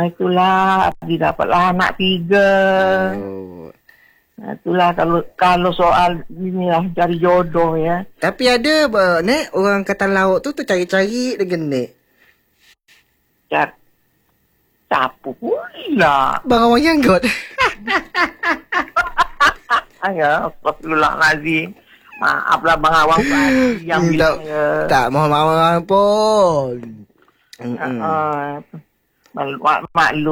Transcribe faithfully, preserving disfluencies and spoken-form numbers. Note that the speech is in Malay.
itulah Abdi dapatlah anak tiga. Oh. Nah, itulah kalau kalau soal inilah cari jodoh ya. Tapi ada bah, Nek, orang kata laut tu tu cari-cari dengan Nek. Cat capu pula. Bang orang janggut. Ya, astagfirullahalazim. Maaflah Bang Awang tadi yang Hmm, bilang tak, ya. tak mohon maaf pun. Uh, uh, maklum